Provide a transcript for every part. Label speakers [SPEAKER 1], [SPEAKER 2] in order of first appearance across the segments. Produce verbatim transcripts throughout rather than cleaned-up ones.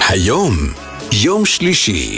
[SPEAKER 1] היום, יום שלישי.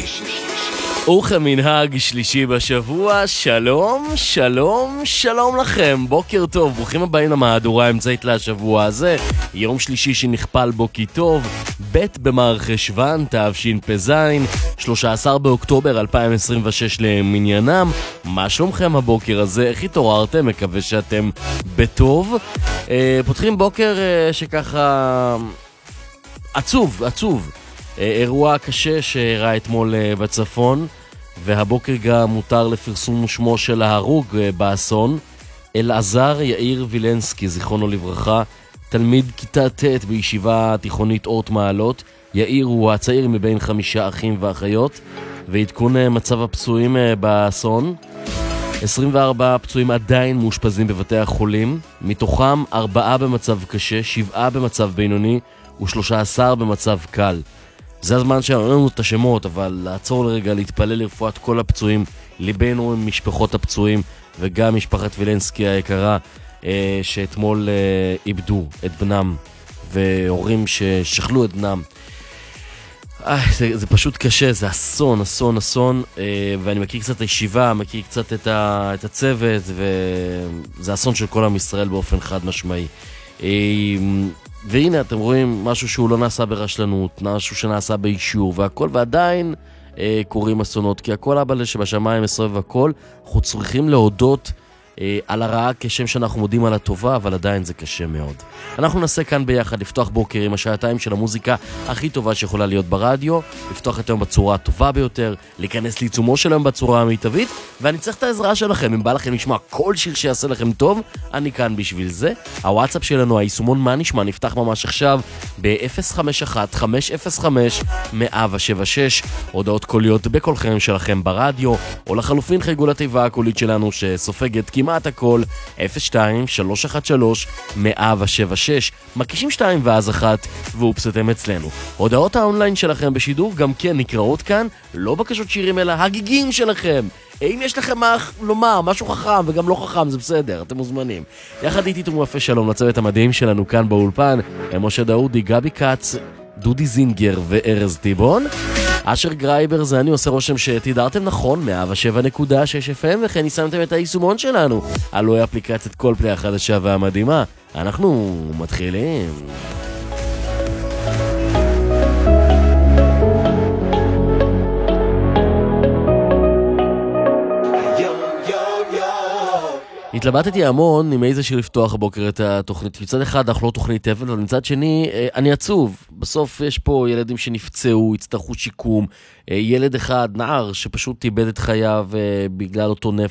[SPEAKER 2] וכמנהג שלישי בשבוע, שלום, שלום, שלום לכם, בוקר טוב, ברוכים הבאים למהדורה האמצעית לשבוע הזה, יום שלישי שנכפל בו כי טוב, ב' במערכי שבן, תשפ"ז, שלושה עשר באוקטובר אלפיים עשרים ושש למניינם. מה שלומכם הבוקר הזה? איך התעוררתם? מקווה שאתם בטוב. אה, פותחים בוקר אה, שככה עצוב, עצוב. אירוע קשה שהראה אתמול בצפון, והבוקר גם מותר לפרסום שמו של ההרוג באסון. אלעזר יאיר וילנסקי, זיכרונו לברכה, תלמיד כיתה ט' בישיבה תיכונית אורט מעלות. יאיר הוא הצעיר מבין חמישה אחים ואחיות, ועדכון מצב הפצועים באסון: עשרים וארבעה פצועים עדיין מאושפזים בבתי החולים, מתוכם ארבעה במצב קשה, שבעה במצב בינוני ו-שלושה עשר במצב קל. זה הזמן שאין לנו את השמות, אבל לעצור לרגע, להתפלל לרפואת כל הפצועים, ליבנו עם משפחות הפצועים, וגם משפחת וילנסקי היקרה, אה, שאתמול אה, איבדו את בנם, והורים ששכלו את בנם. אה, זה, זה פשוט קשה, זה אסון, אסון, אסון, אה, ואני מכיר קצת את הישיבה, מכיר קצת את, ה, את הצוות, וזה אסון של כל עם ישראל באופן חד משמעי. אה, והנה אתם רואים משהו שהוא לא נעשה ברשלנות, משהו שנעשה באישור והכל, ועדיין אה, קוראים אסונות, כי הכל אבא שבשמיים מסובב הכל. אנחנו צריכים להודות אה, על הרעה כשם שאנחנו מודים על הטובה, אבל עדיין זה קשה מאוד. אנחנו ננסה כאן ביחד לפתוח בוקר עם השעתיים של המוזיקה הכי טובה שיכולה להיות ברדיו, לפתוח את היום בצורה הטובה ביותר, להיכנס לעיצומו של היום בצורה המיטבית, ואני צריך את העזרה שלכם. אם בא לכם לשמוע כל שיר שיעשה לכם טוב, אני כאן בשביל זה. הוואטסאפ שלנו, היישומון מה נשמע, נפתח ממש עכשיו ב-אפס חמש אחת חמש אפס חמש מאה שבע שש. הודעות קוליות בקולכם שלכם ברדיו, או לחלופין חייגו לתיבה הקולית שלנו שסופגת כמעט הכל, אפס שתיים שלוש אחת שלוש מאה שבע שש. מקישים שתיים ואז אחת, ואופסתם אצלנו. הודעות האונליין שלכם בשידור גם כן נקראות כאן, לא בקשות שירים אלא הגיגים שלכם. אם יש לכם מה לומר, משהו חכם וגם לא חכם, זה בסדר, אתם מוזמנים. יחד איתי תאמרו יפה שלום לצוות המדהים שלנו כאן באולפן, משה דאודי, גבי קץ, דודי זינגר וארז טיבון. אשר גרייבר זה אני, עושה רושם שתידרתם נכון, מאה שבע נקודה שש אף אם, וכן ניסמתם את היישומון שלנו. הלוא אפליקציית כל פלי החדשה והמדהימה. אנחנו מתחילים. התלבטתי המון עם איזה שיר לפתוח הבוקר את התוכנית. מצד אחד אנחנו לא תוכנית אבל, ומצד שני אני עצוב. בסוף יש פה ילדים שנפצעו, הצטרכו שיקום, ילד אחד, נער, שפשוט איבד את חייו בגלל אותו נפט